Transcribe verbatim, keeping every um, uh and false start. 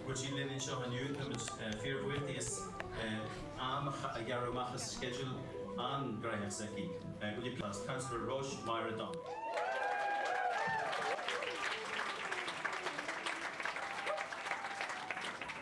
Would you live in Shohanyu, fear of with is Am Garamachas schedule on Graham Seki. Would you class Councillor Roche, Myra Dunn?